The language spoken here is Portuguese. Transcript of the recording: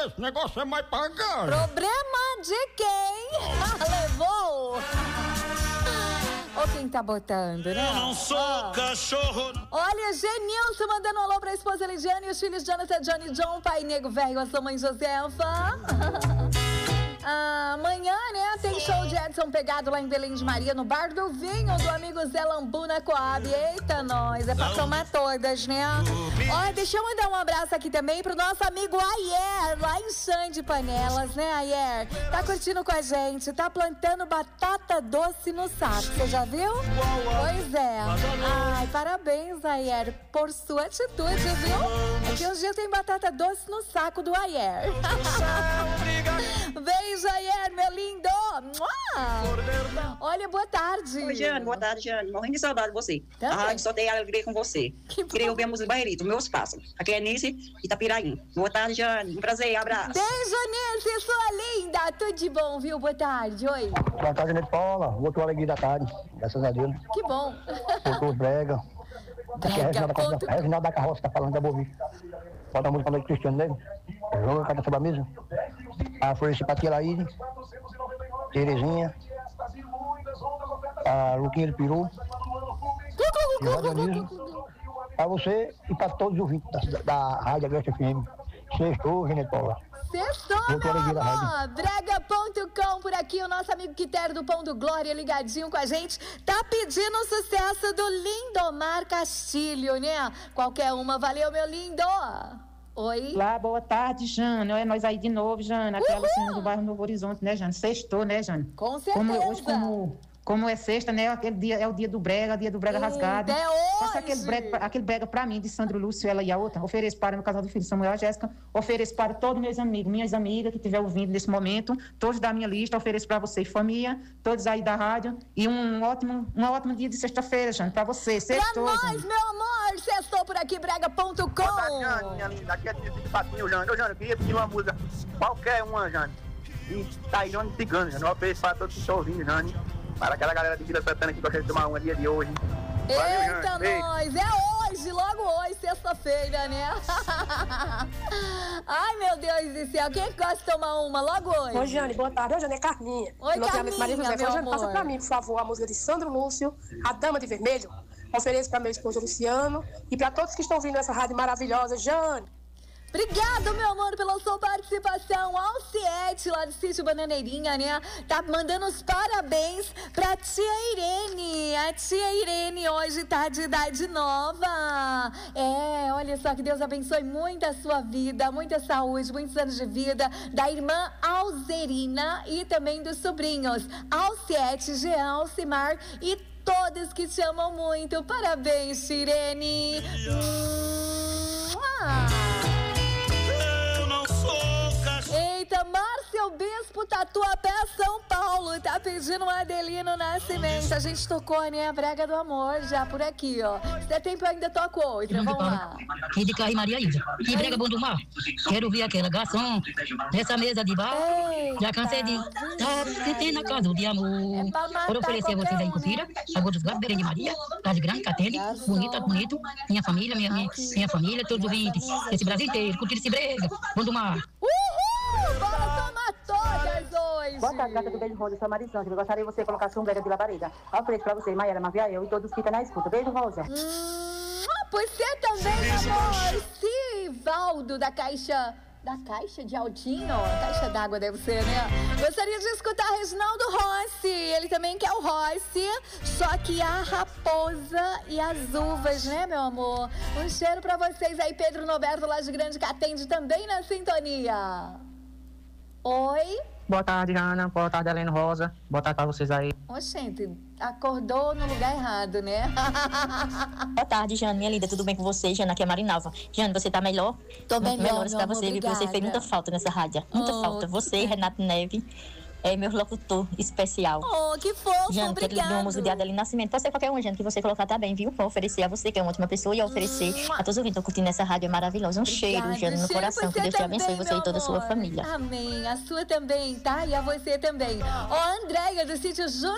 Esse negócio é mais pagar. Problema de quem levou? Ou quem tá botando, né? Eu não sou cachorro. Olha, Genilson mandando um alô pra esposa Lidiane e os filhos Jonathan, Johnny John, pai Nego Velho, a sua mãe Josefa. Amanhã, né, tem show de Edson Pegado lá em Belém de Maria, no Bar do Vinho, do amigo Zé Lambu na Coab. Eita, nós, é pra tomar todas, né? Ó, deixa eu mandar um abraço aqui também pro nosso amigo Ayer, lá em Xande Panelas, né, Ayer? Tá curtindo com a gente, tá plantando batata doce no saco, você já viu? Pois é. Ai, parabéns, Ayer, por sua atitude, viu? É que hoje tem batata doce no saco do Ayer. Beijo, Ayer, meu lindo! Olha, boa tarde. Oi, Jane, boa tarde, Jane. Morrendo de saudade de você. Também. A rádio só tem alegria com você. Queria ouvir a música do Bairrito, Meus Pássaros. Aqui é Nice, Itapiraí. Boa tarde, Jane. Um prazer, abraço. Beijo, Nice, sua linda. Tudo de bom, viu? Boa tarde, oi. Boa tarde, Nete Paula. Voltou a alegria da tarde, graças a Deus. Que bom. Voltou os brega. Aqui é Reginaldo da Carroça, tá falando da Bovi. Bota a música da Noite Cristiano, né? Joga a cara sobre a mesa. A Flor Simpatia Laíde, Terezinha, a Luquinha do Peru, e o Radionismo. Pra você e pra todos os ouvintes da Rádio Agreste FM. Sextou, Nete Paula. Sextou, meu amor. Brega.com por aqui, o nosso amigo Quitério do Pão do Glória ligadinho com a gente. Tá pedindo o sucesso do Lindomar Castilho, né? Qualquer uma, valeu, meu lindo. Oi. Olá, boa tarde, Jane. É nós aí de novo, Jane. Aquela cena do bairro Novo Horizonte, né, Jane? Sextou, né, Jane? Com certeza. Hoje, como é sexta, né? Aquele dia é o dia do brega rasgado. É hoje. Passa aquele brega pra mim, de Sandro Lúcio, ela e a outra. Ofereço para meu casal de filhos, Samuel e Jéssica. Ofereço para todos meus amigos, minhas amigas que estiver ouvindo nesse momento. Todos da minha lista. Ofereço para você e família. Todos aí da rádio. E um ótimo dia de sexta-feira, Jane, pra você. Sextou, pra nós, Jane. meu amor. Sextou por aqui, brega.com. Jane, minha linda. Aqui é de Patinho, Jane. Ô, Jane, eu queria pedir uma música. Qualquer uma, Jane. E Tairone Cigano, Jane. Eu ofereço para todos que estão ouvindo, Jane. Para aquela galera de Vila Santana que gosta de tomar uma dia de hoje. Valeu, eita, Jane. nós! É hoje, logo hoje, sexta-feira, né? Ai, meu Deus do céu, quem é que gosta de tomar uma logo hoje? Oi, Jane, boa tarde. Oi, Jane, é Carminha. Oi, Carminha, Maria José. meu Jane, amor. passa pra mim, por favor, a música de Sandro Lúcio, A Dama de Vermelho. Ofereço pra meu esposo Luciano e pra todos que estão ouvindo essa rádio maravilhosa. Jane. Obrigado, meu amor, pela sua participação. Alciete, lá do Sítio Bananeirinha, né? Tá mandando os parabéns pra tia Irene. A tia Irene hoje tá de idade nova. É, olha só, que Deus abençoe muito a sua vida, muita saúde, muitos anos de vida. Da irmã Alzerina e também dos sobrinhos Alciete, Jean, Alcimar e todos que te amam muito. Parabéns, tia Irene. Eita, Márcio Bispo, Tatuapé, São Paulo, tá pedindo um Adelino Nascimento. A gente tocou, né, a Brega do Amor já por aqui, ó. Se der tempo, eu ainda toco outra, vamos lá. E de Carri Maria Ilha. Que brega bom do mar. Quero ver aquela garçom nessa mesa de bar. Já cansei de sentir na casa de amor. Por oferecer a vocês aí, confira. Sabor dos gatos, Belém de Maria. Tá de grande, catende. Bonito. Minha família, minha família, todos os ouvintes. Esse Brasil inteiro, curtir esse brega bom do mar. Bora tomar todas hoje! Boa tarde, gata do Beijo Rosa, eu sou a Marisângela. Eu gostaria de você colocar um brega de labareda. Ofereço pra você, Maiara Maviael e todos que ficam na escuta. Beijo, Rosa. Você também, meu amor! Sivaldo, da Caixa de Aldinho, a caixa d'água deve ser, né? Gostaria de escutar Reginaldo Rossi. Ele também quer o Rossi, só que a raposa e as uvas, né, meu amor? Um cheiro pra vocês aí, Pedro Noberto, lá de Grande, que atende também na sintonia. Oi? Boa tarde, Ana. Boa tarde, Helena Rosa. Boa tarde pra vocês aí. Gente, acordou no lugar errado, né? Boa tarde, Jane, minha linda. Tudo bem com você? Jane, aqui é Marinalva. Jane, você tá melhor? Tô melhor, melhores pra você, viu? Você fez muita falta nessa rádio. Muita falta. Você e Renato Neve. É meu locutor especial. Oh, que fofo, Jane, obrigado. quero lhe dar uma música de Adelino Nascimento. Pode ser qualquer um, Jane, que você colocar, tá bem, viu? Vou oferecer a você, que é uma ótima pessoa, e oferecer a todos os ouvintes que estão curtindo essa rádio maravilhosa. Um cheiro, Jane, no coração. Que Deus te abençoe, você e toda a sua família. Amém. A sua também, tá? E a você também. Ó, Andréia, do sítio Júnior.